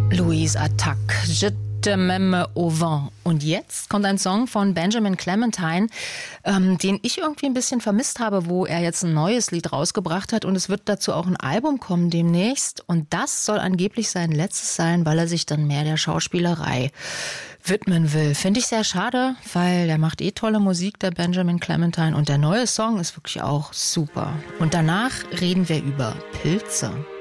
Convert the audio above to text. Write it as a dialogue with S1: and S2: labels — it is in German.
S1: Louise Attaque, Je te m'aime au vent. Und jetzt kommt ein Song von Benjamin Clementine, den ich irgendwie ein bisschen vermisst habe, wo er jetzt ein neues Lied rausgebracht hat. Und es wird dazu auch ein Album kommen demnächst. Und das soll angeblich sein letztes sein, weil er sich dann mehr der Schauspielerei widmen will. Finde ich sehr schade, weil der macht tolle Musik, der Benjamin Clementine. Und der neue Song ist wirklich auch super. Und danach reden wir über Pilze.